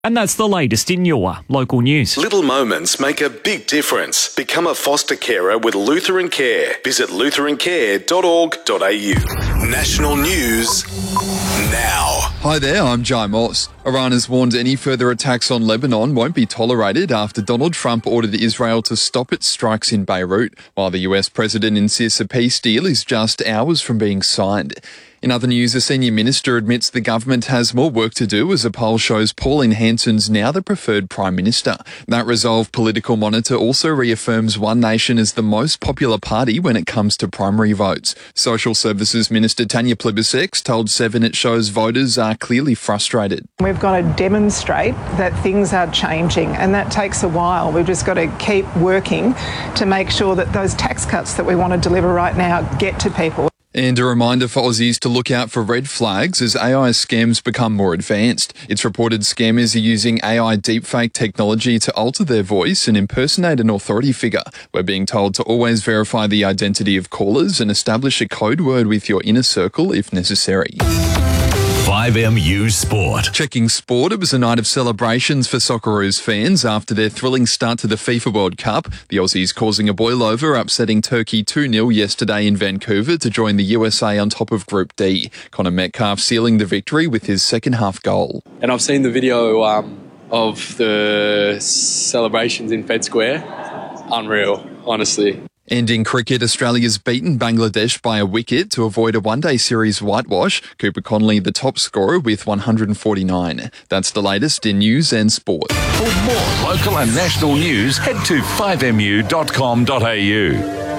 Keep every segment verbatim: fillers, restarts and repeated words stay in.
And that's the latest in your local news. Little moments make a big difference. Become a foster carer with Lutheran Care. Visit lutheran care dot org dot a u. National news now. Hi there, I'm Jai Moss. Iran has warned any further attacks on Lebanon won't be tolerated after Donald Trump ordered Israel to stop its strikes in Beirut, while the U S president insists a peace deal is just hours from being signed. In other news, a senior minister admits the government has more work to do as a poll shows Pauline Hanson's now the preferred prime minister. That Resolve political monitor also reaffirms One Nation as the most popular party when it comes to primary votes. Social Services Minister Tanya Plibersek told Seven it shows voters are clearly frustrated. We've got to demonstrate that things are changing, and that takes a while. We've just got to keep working to make sure that those tax cuts that we want to deliver right now get to people. And a reminder for Aussies to look out for red flags as A I scams become more advanced. It's reported scammers are using A I deepfake technology to alter their voice and impersonate an authority figure. We're being told to always verify the identity of callers and establish a code word with your inner circle if necessary. five M U Sport. Checking sport, it was a night of celebrations for Socceroos fans after their thrilling start to the FIFA World Cup. The Aussies causing a boil-over, upsetting Turkey two nil yesterday in Vancouver to join the U S A on top of Group D. Connor Metcalf sealing the victory with his second-half goal. And I've seen the video um, of the celebrations in Fed Square. Unreal, honestly. And in cricket, Australia's beaten Bangladesh by a wicket to avoid a one-day series whitewash. Cooper Connolly, the top scorer, with one hundred forty-nine. That's the latest in news and sport. For more local and national news, head to five m u dot com dot a u.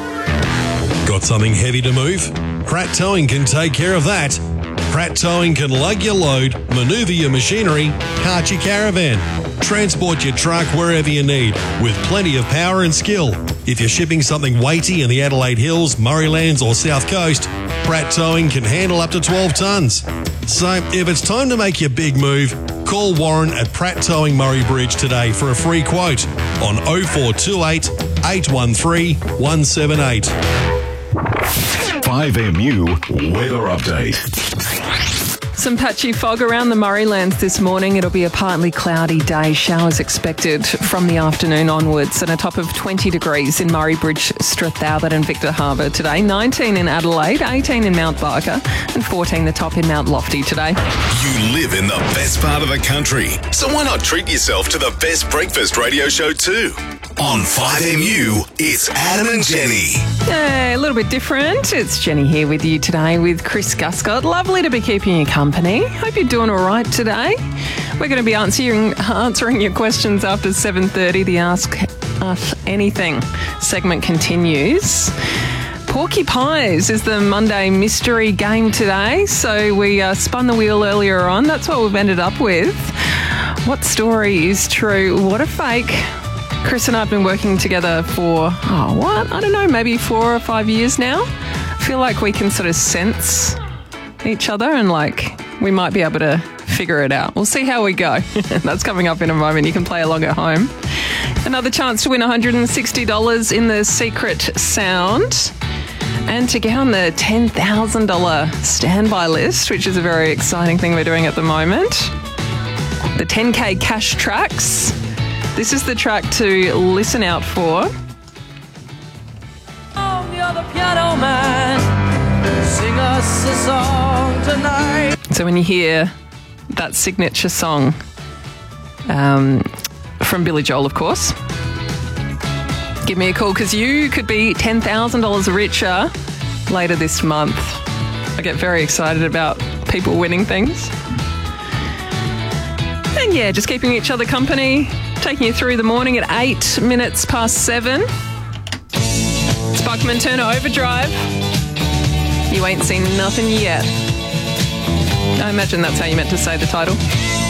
Got something heavy to move? Pratt Towing can take care of that. Pratt Towing can lug your load, manoeuvre your machinery, cart your caravan, transport your truck wherever you need with plenty of power and skill. If you're shipping something weighty in the Adelaide Hills, Murraylands or South Coast, Pratt Towing can handle up to twelve tonnes. So if it's time to make your big move, call Warren at Pratt Towing Murray Bridge today for a free quote on oh four two eight, eight one three, one seven eight. five M U Weather Update. Some patchy fog around the Murraylands this morning. It'll be a partly cloudy day. Showers expected from the afternoon onwards, and a top of twenty degrees in Murray Bridge, Strathalbert and Victor Harbour today. nineteen in Adelaide, eighteen in Mount Barker and fourteen the top in Mount Lofty today. You live in the best part of the country, so why not treat yourself to the best breakfast radio show too? On five M U, it's Adam and Jenny. Hey, a little bit different. It's Jenny here with you today with Chris Guscott. Lovely to be keeping you company. Hope you're doing all right today. We're going to be answering answering your questions after seven thirty. The Ask Us Anything segment continues. Porcupines is the Monday mystery game today. So we uh, spun the wheel earlier on. That's what we've ended up with. What story is true? What a fake? Chris and I have been working together for, oh, what? I don't know, maybe four or five years now. I feel like we can sort of sense each other and like we might be able to figure it out. We'll see how we go. That's coming up in a moment. You can play along at home. Another chance to win one hundred sixty dollars in the Secret Sound and to get on the ten thousand dollars standby list, which is a very exciting thing we're doing at the moment. The ten K cash tracks. This is the track to listen out for. Oh, you're the piano man. Sing us a song tonight. So when you hear that signature song um, from Billy Joel, of course, give me a call because you could be ten thousand dollars richer later this month. I get very excited about people winning things. And yeah, just keeping each other company. Taking you through the morning at eight minutes past seven. Sparkman Turner Overdrive. You ain't seen nothing yet. I imagine that's how you meant to say the title.